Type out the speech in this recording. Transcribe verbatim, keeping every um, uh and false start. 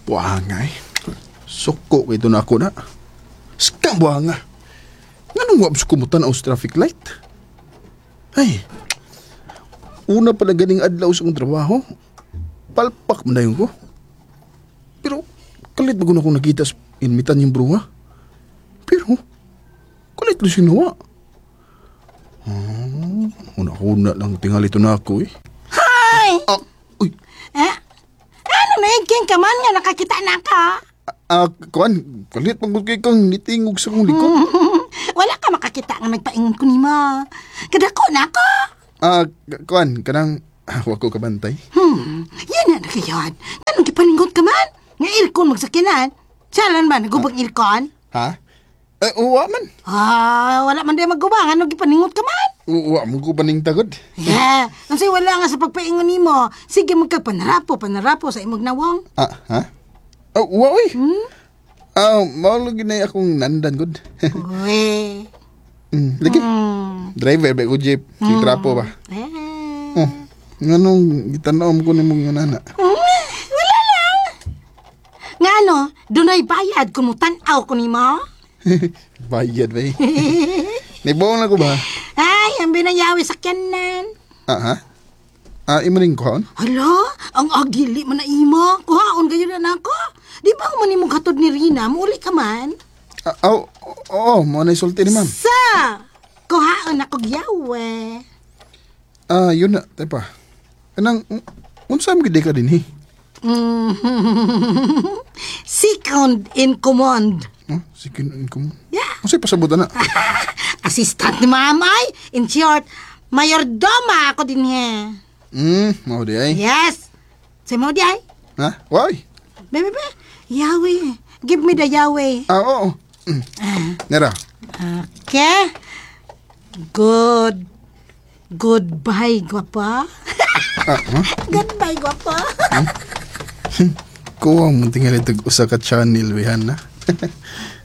Wangay. Suko ko ito na ako na. Skam buhanga. Nganong wabs kumutan ang traffic light? Ay, una pala ganing adlaw sa kong trabaho. Palpak mo na yun ko. Pero, kalit bago na akong nakita sa inmitan yung bruha. Pero, kalit na sinawa. Hmm, una-una lang tingali ito na ako eh. Hi! Ah, uy. Eh? Ano na yung ka man nga nakakita na ka? Ah, kuan, kalit pag kay kang nitingog sa kong likod. Wala ka makakita nga nagpaingon ko ni ma. Kadako na ako. Ah, kuan, kanang, ah, wag ko kabantay. Hmm, yan na nakayan. Anong kipalingot ka man? Nga irkon magsakinan. Salan ba nagubang irkon? Ha? Eh, uwa man. Ah, wala man din magubang. Anong kipalingot ka man? Uwa mo ko paning tagod. Yeah, kasi wala nga sa pagpaingon ni mo. Sige magkapanarapo, panarapo sa imog nawong. Ah, ha? Oh, uwa, uy. Hmm? Ah, maulog na akong nandan, good. Uy. mm, lagi. Hmm. Driver, ba ko jeep. Si trapo ba? Eh. Oh, nganong gitanaw ko ni mong nana. Hmm, wala lang. Nga ano, dunay bayad kung mutanaw ko ni mo. Bayad ba eh. Nibawang na ko ba? Ay, ang binayawi sa kyanan. Ah, ha? Ah, imo ning kuhaon? Hala, ang agili man na imo. Kuhaon kayo na nako. Di ba man imong katod ni Rina, muli ka man? Ah, oh, oo, mo na isulti ni ma'am. Sa, kuhaon ako giyawe. Ah, yun na, tayo pa. Anang, unsa mo gidi ka din, he? Mm. Second in command. Oh, sige, income. Yeah. Masay pasabutan na. Assistant ni mamay. In short, mayordoma ako din he. Hmm, mau di ay. Yes. Say mo di ay? Ha? Why? Bebe, bebe. Yahweh. Give me the Yahweh. Ah, oo. Mm. Nara. Okay. Good. Goodbye, gwapa. Ah, ha? Goodbye, gwapa. Kuha mo tinggal ito usa ka channel, wihan na.